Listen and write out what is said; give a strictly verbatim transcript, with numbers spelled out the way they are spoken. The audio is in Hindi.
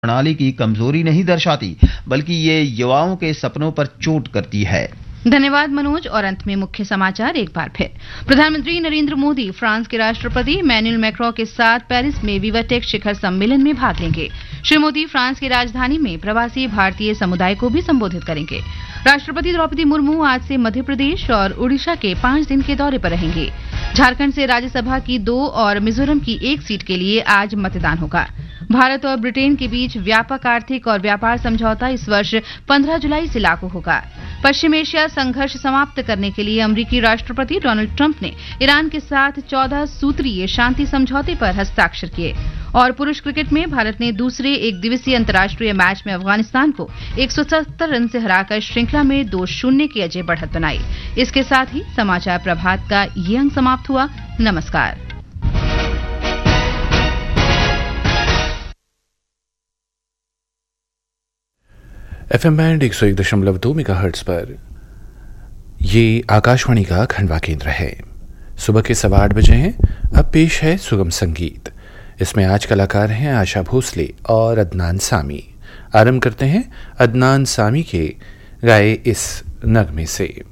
प्रणाली की कमजोरी नहीं दर्शाती, बल्कि ये युवाओं के सपनों पर चोट करती है। धन्यवाद मनोज। और अंत में मुख्य समाचार एक बार फिर। प्रधानमंत्री नरेंद्र मोदी फ्रांस के राष्ट्रपति इमैनुअल मैक्रों के साथ पेरिस में विवाटेक शिखर सम्मेलन में भाग लेंगे। श्री मोदी फ्रांस की राजधानी में प्रवासी भारतीय समुदाय को भी संबोधित करेंगे। राष्ट्रपति द्रौपदी मुर्मू आज से मध्य प्रदेश और उड़ीसा के पांच दिन के दौरे पर रहेंगे। झारखंड से राज्यसभा की दो और मिजोरम की एक सीट के लिए आज मतदान होगा। भारत और ब्रिटेन के बीच व्यापक आर्थिक और व्यापार समझौता इस वर्ष पंद्रह जुलाई से लागू होगा। पश्चिम एशिया संघर्ष समाप्त करने के लिए अमेरिकी राष्ट्रपति डोनाल्ड ट्रंप ने ईरान के साथ चौदह सूत्रीय शांति समझौते पर हस्ताक्षर किए। और पुरुष क्रिकेट में भारत ने दूसरे एक दिवसीय अंतर्राष्ट्रीय मैच में अफगानिस्तान को एक सौ सत्तर रन से हराकर श्रृंखला में दो शून्य की अजय बढ़त बनाई। इसके साथ ही समाचार प्रभात का ये अंक समाप्त हुआ। नमस्कार। एफएम बैंड एक सौ एक दशमलव दो मेगाहर्ट्ज पर ये आकाशवाणी का खंडवा केंद्र है। सुबह के सवा आठ बजे हैं। अब पेश है सुगम संगीत। इसमें आज कलाकार हैं आशा भोसले और अदनान सामी। आरंभ करते हैं अदनान सामी के गाए इस नगमे से।